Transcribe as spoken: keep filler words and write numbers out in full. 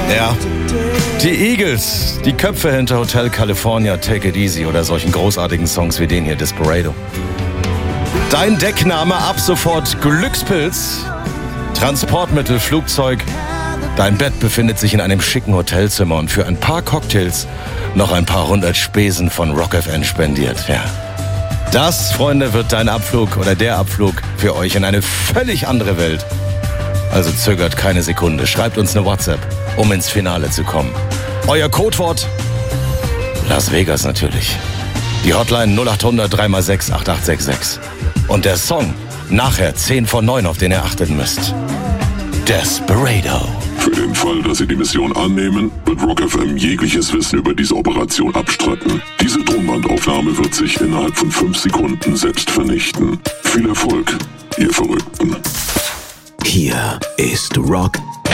Ja, die Eagles, die Köpfe hinter Hotel California, Take It Easy oder solchen großartigen Songs wie den hier, Desperado. Dein Deckname ab sofort Glückspilz, Transportmittel, Flugzeug. Dein Bett befindet sich in einem schicken Hotelzimmer und für ein paar Cocktails noch ein paar hundert Spesen von Rock F M spendiert. Ja. Das, Freunde, wird dein Abflug oder der Abflug für euch in eine völlig andere Welt. Also zögert keine Sekunde, schreibt uns eine WhatsApp, um ins Finale zu kommen. Euer Codewort? Las Vegas natürlich. Die Hotline null acht hundert drei mal sechs acht acht sechs sechs. Und der Song nachher zehn vor neun, auf den ihr achten müsst. Desperado. Für den Fall, dass Sie die Mission annehmen, wird Rock F M jegliches Wissen über diese Operation abstreiten. Diese Tonbandaufnahme wird sich innerhalb von fünf Sekunden selbst vernichten. Viel Erfolg, ihr Verrückten. Hier ist Rock